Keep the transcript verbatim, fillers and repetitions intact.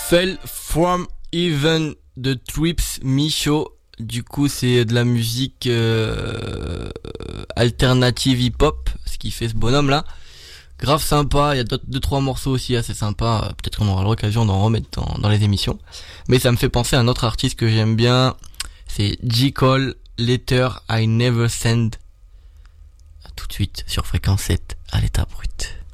Fell from Even de Trips Michaud. Du coup, c'est de la musique euh, alternative hip-hop, ce qui fait ce bonhomme-là. Grave sympa, il y a d'autres, deux trois morceaux aussi assez sympas. Peut-être qu'on aura l'occasion d'en remettre dans, dans les émissions. Mais ça me fait penser à un autre artiste que j'aime bien. C'est J. Cole, Letter I Never Send. À tout de suite sur Fréquence sept, à l'état brut.